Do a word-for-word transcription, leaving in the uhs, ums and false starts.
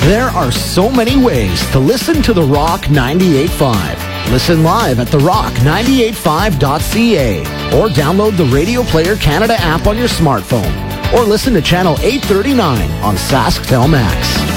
There are so many ways to listen to The Rock ninety-eight point five. Listen live at the rock ninety-eight five dot c a or download the Radio Player Canada app on your smartphone or listen to Channel eight thirty-nine on Sasktel Max.